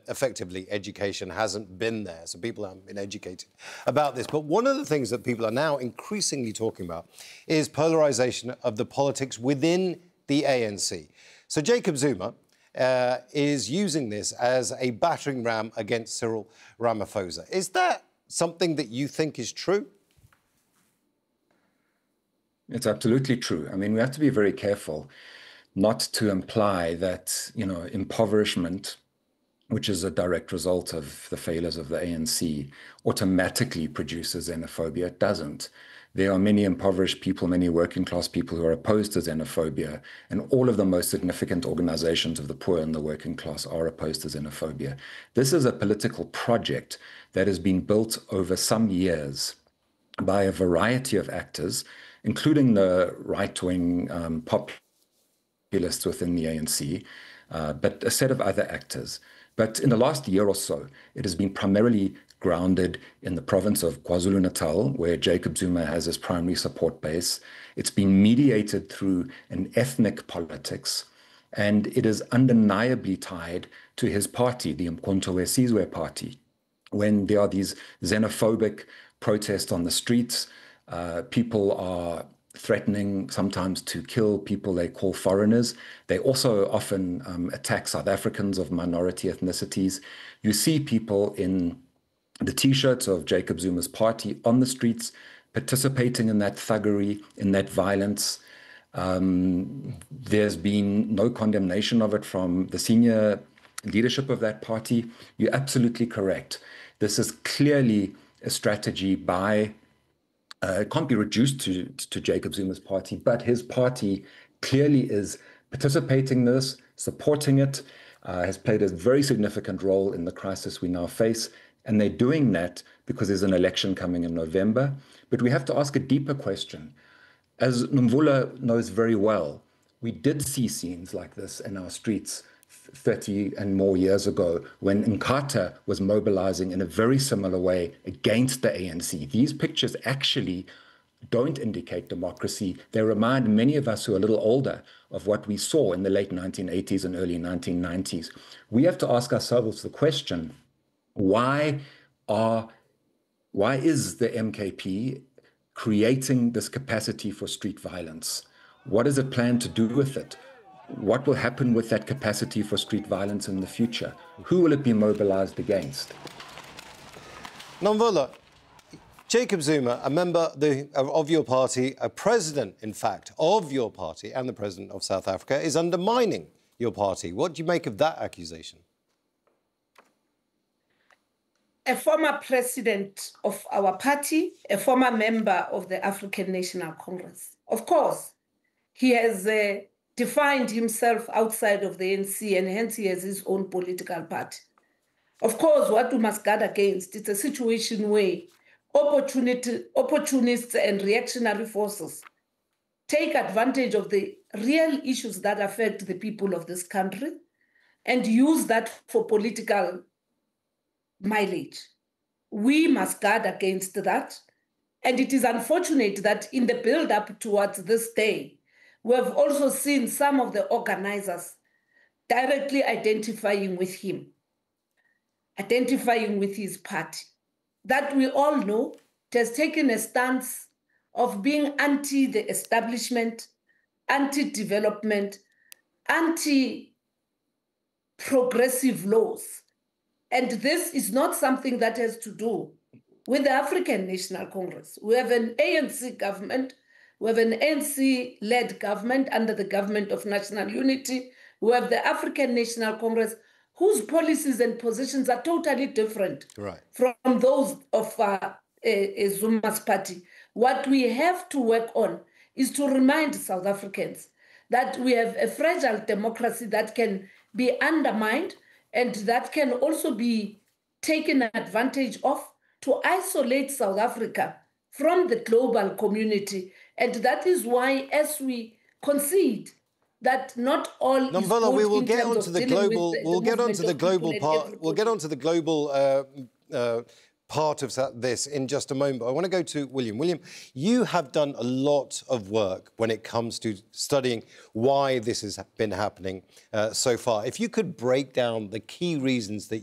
effectively education hasn't been there, so people haven't been educated about this. But one of the things that people are now increasingly talking about is polarisation of the politics within the ANC. So Jacob Zuma is using this as a battering ram against Cyril Ramaphosa. Is that something that you think is true? It's absolutely true. I mean, we have to be very careful not to imply that, impoverishment, which is a direct result of the failures of the ANC, automatically produces xenophobia. It doesn't. There are many impoverished people, many working class people who are opposed to xenophobia, and all of the most significant organizations of the poor and the working class are opposed to xenophobia. This is a political project that has been built over some years by a variety of actors, including the right-wing populists within the ANC, but a set of other actors. But in the last year or so, it has been primarily grounded in the province of KwaZulu-Natal, where Jacob Zuma has his primary support base. It's been mediated through an ethnic politics, and it is undeniably tied to his party, the Umkhonto we Sizwe party. When there are these xenophobic protests on the streets, people are threatening sometimes to kill people they call foreigners. They also often attack South Africans of minority ethnicities. You see people in the T-shirts of Jacob Zuma's party on the streets participating in that thuggery, in that violence. There's been no condemnation of it from the senior leadership of that party. You're absolutely correct. This is clearly a strategy by it can't be reduced to Jacob Zuma's party, but his party clearly is participating in this, supporting it, has played a very significant role in the crisis we now face. And they're doing that because there's an election coming in November. But we have to ask a deeper question. As Nomvula knows very well, we did see scenes like this in our streets 30 and more years ago when Inkatha was mobilizing in a very similar way against the ANC. These pictures actually don't indicate democracy. They remind many of us who are a little older of what we saw in the late 1980s and early 1990s. We have to ask ourselves the question, why is the MKP creating this capacity for street violence? What does it plan to do with it? What will happen with that capacity for street violence in the future? Who will it be mobilized against? Nomvula, Jacob Zuma, a member of your party, a president, in fact, of your party and the president of South Africa, is undermining your party. What do you make of that accusation? A former president of our party, a former member of the African National Congress. Of course, he has defined himself outside of the ANC, and hence he has his own political party. Of course, what we must guard against is a situation where opportunists and reactionary forces take advantage of the real issues that affect the people of this country and use that for political mileage. We must guard against that. And it is unfortunate that in the build-up towards this day, we have also seen some of the organizers directly identifying with him, identifying with his party. That we all know it has taken a stance of being anti the establishment, anti-development, anti-progressive laws. And this is not something that has to do with the African National Congress. We have an ANC government. We have an ANC-led government under the Government of National Unity. We have the African National Congress, whose policies and positions are totally different from those of Zuma's party. What we have to work on is to remind South Africans that we have a fragile democracy that can be undermined and that can also be taken advantage of to isolate South Africa from the global community. And that is why, as we concede that not all Nomvula, we will get onto the global. We'll get onto the global part. We'll get onto the global part of this in just a moment. But I want to go to William. William, you have done a lot of work when it comes to studying why this has been happening so far. If you could break down the key reasons that